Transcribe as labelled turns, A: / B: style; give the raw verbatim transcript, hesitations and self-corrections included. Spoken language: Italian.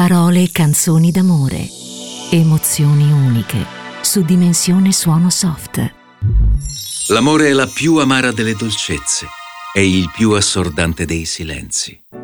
A: Parole e canzoni d'amore. Emozioni uniche. Su Dimensione Suono Soft.
B: L'amore è la più amara delle dolcezze. È il più assordante dei silenzi.